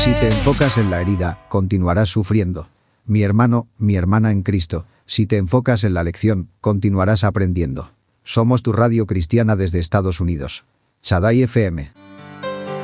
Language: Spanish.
Si te enfocas en la herida, continuarás sufriendo. Mi hermano, mi hermana en Cristo, si te enfocas en la lección, continuarás aprendiendo. Somos tu radio cristiana desde Estados Unidos. Shaddai FM.